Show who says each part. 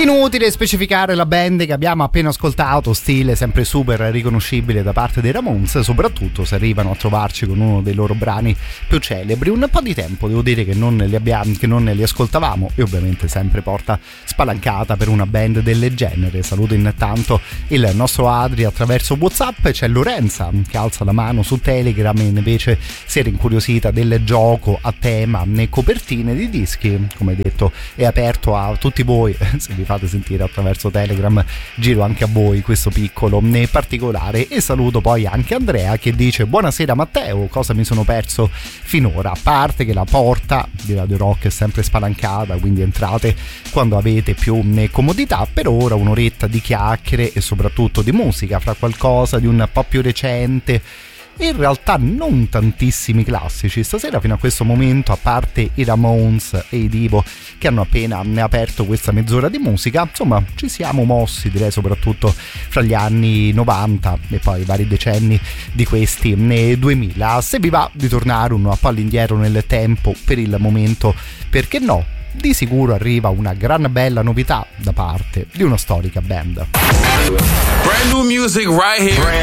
Speaker 1: Inutile specificare la band che abbiamo appena ascoltato, stile sempre super riconoscibile da parte dei Ramones, soprattutto se arrivano a trovarci con uno dei loro brani più celebri. Un po' di tempo devo dire che non li ascoltavamo, e ovviamente sempre porta spalancata per una band del genere. Saluto intanto il nostro Adri attraverso WhatsApp. C'è Lorenza che alza la mano su Telegram e invece si era incuriosita del gioco a tema né copertine di dischi. Come detto, è aperto a tutti voi, se vi fate sentire attraverso Telegram giro anche a voi questo piccolo particolare. E saluto poi anche Andrea che dice: buonasera Matteo, cosa mi sono perso finora? A parte che la porta di Radio Rock è sempre spalancata, quindi entrate quando avete più comodità. Per ora un'oretta di chiacchiere e soprattutto di musica, fra qualcosa di un po' più recente. In realtà non tantissimi classici stasera fino a questo momento, a parte i Ramones e i Divo che hanno appena aperto questa mezz'ora di musica. Insomma, ci siamo mossi, direi, soprattutto fra gli anni 90 e poi i vari decenni di questi 2000. Se vi va di tornare un po' all'indietro nel tempo, per il momento perché no, di sicuro arriva una gran bella novità da parte di una storica band.
Speaker 2: Brand new music right here.